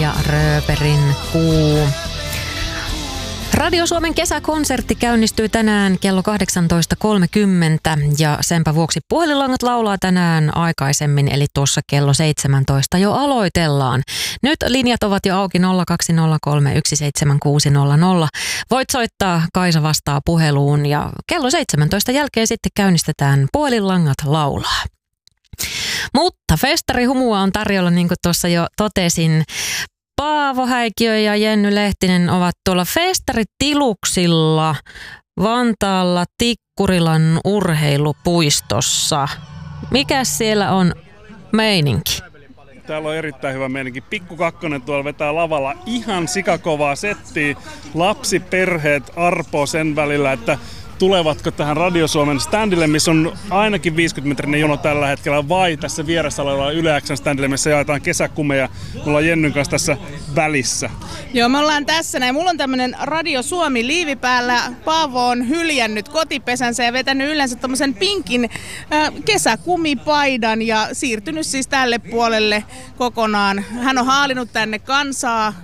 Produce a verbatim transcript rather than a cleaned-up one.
ja Rööperin kuu. Radio Suomen kesäkonsertti käynnistyy tänään kello kahdeksantoista kolmekymmentä ja senpä vuoksi puhelinlangat laulaa tänään aikaisemmin, eli tuossa kello seitsemäntoista jo aloitellaan. Nyt linjat ovat jo auki nolla kaksi nolla kolme yksi seitsemän kuusi nolla nolla. Voit soittaa, Kaisa vastaa puheluun ja kello seitsemäntoista jälkeen sitten käynnistetään puhelinlangat laulaa. Mutta festarihumua on tarjolla, niin kuin tuossa jo totesin. Paavo Häikiö ja Jenny Lehtinen ovat tuolla festaritiluksilla Vantaalla Tikkurilan urheilupuistossa. Mikäs siellä on meininki? Täällä on erittäin hyvä meininki. Pikku Kakkonen tuolla vetää lavalla ihan sikakovaa settiä. Lapsiperheet arpoo sen välillä, että tulevatko tähän Radio Suomen standille, missä on ainakin viisikymmentä-metrinen jono tällä hetkellä, vai tässä vieressä olevalla Yle X:n standille, missä jaetaan kesäkumeja. Me ollaan Jennyn kanssa tässä välissä. Joo, me ollaan tässä näin. Mulla on tämmönen Radio Suomi liivi päällä. Paavo on hyljännyt kotipesänsä ja vetänyt yleensä tommosen pinkin äh, kesäkumipaidan ja siirtynyt siis tälle puolelle kokonaan. Hän on haalinut tänne kansaa